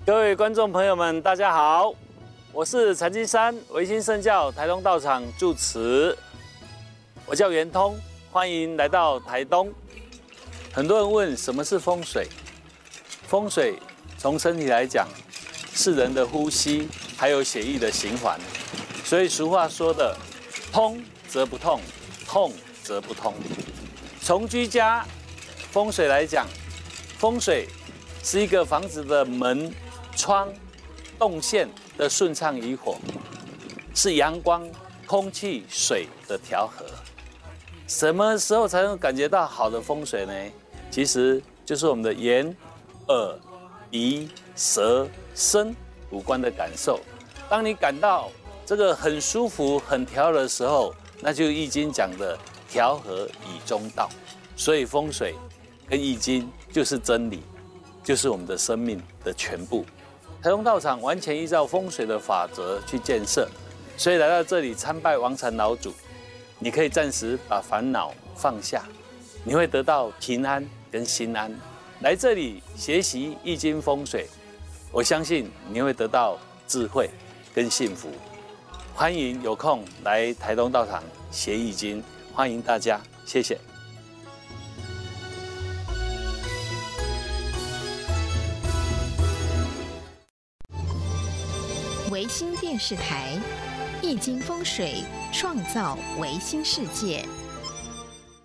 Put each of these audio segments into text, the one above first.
各位观众朋友们，大家好，我是禅金山维新圣教台东道场住持，我叫圆通，欢迎来到台东。很多人问什么是风水？风水从身体来讲，是人的呼吸，还有血液的循环。所以俗话说的“通则不痛，痛则不通”。从居家风水来讲，风水是一个房子的门、窗、动线的顺畅与否，是阳光、空气、水的调和。什么时候才能感觉到好的风水呢？其实就是我们的眼、耳、鼻、舌、身五官的感受。当你感到这个很舒服、很调和的时候，那就易经讲的调和以中道。所以风水跟易经就是真理，就是我们的生命的全部。台东道场完全依照风水的法则去建设，所以来到这里参拜王禅老祖，你可以暂时把烦恼放下，你会得到平安跟心安。来这里学习易经风水，我相信你会得到智慧跟幸福。欢迎有空来台东道场学易经，欢迎大家，谢谢。 维新电视台，易经风水创造维新世界，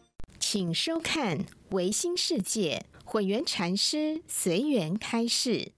请收看维新世界混元禅师随缘开示。